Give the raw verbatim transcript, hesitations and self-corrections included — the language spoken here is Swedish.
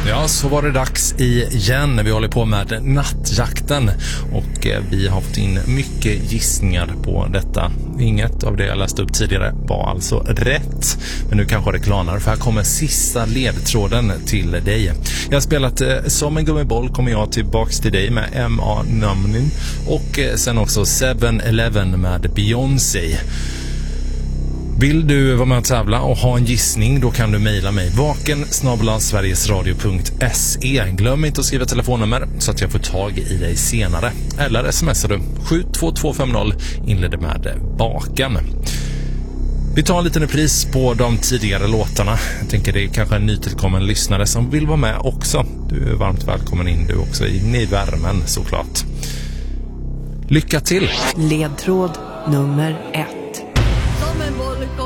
Ja, så var det dags igen. Vi håller på med nattjakten och vi har fått in mycket gissningar på detta. Inget av det jag läste upp tidigare var alltså rätt. Men nu kanske det klarnar, för här kommer sista ledtråden till dig. Jag har spelat eh, Som en gummiboll kommer jag tillbaks till dig med M A Numnin och eh, sen också seven eleven med Beyoncé. Vill du vara med och tävla och ha en gissning, då kan du mejla mig vaken snabel-a sverigesradio punkt se. Glöm inte att skriva telefonnummer så att jag får tag i dig senare. Eller smsar du sju två två fem noll, inleder med vaken. Vi tar en liten repris på de tidigare låtarna. Jag tänker det är kanske en nytillkommen lyssnare som vill vara med också. Du är varmt välkommen in du också, in i värmen såklart. Lycka till! Ledtråd nummer ett.